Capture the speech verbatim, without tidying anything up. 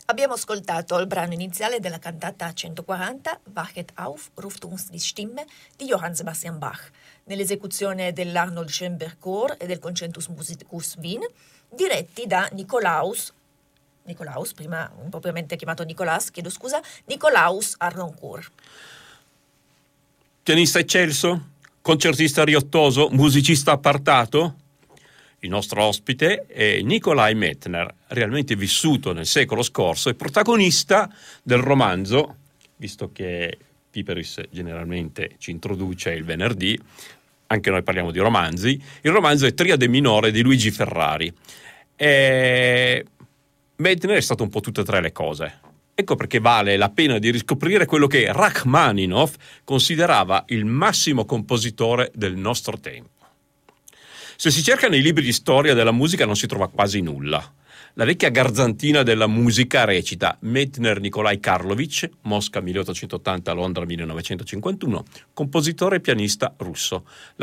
Abbiamo ascoltato il brano iniziale della cantata centoquaranta Wachet auf, ruft uns die Stimme di Johann Sebastian Bach, nell'esecuzione dell'Arnold Schoenberg Chor e del Concertus Musicus Wien, diretti da Nikolaus, Nikolaus, prima propriamente chiamato Nicolas, chiedo scusa, Nikolaus Harnoncourt. Pianista eccelso, concertista riottoso, musicista appartato. Il nostro ospite è Nikolai Medtner, realmente vissuto nel secolo scorso e protagonista del romanzo, visto che Piperis generalmente ci introduce il venerdì, anche noi parliamo di romanzi. Il romanzo è Triade minore di Luigi Ferrari. E Medtner è stato un po' tutte e tre le cose. Ecco perché vale la pena di riscoprire quello che Rachmaninoff considerava il massimo compositore del nostro tempo. Se si cerca nei libri di storia della musica non si trova quasi nulla. La vecchia garzantina della musica recita Medtner Nikolai Karlovich, Mosca milleottocentottanta, Londra millenovecentocinquantuno, compositore e pianista russo.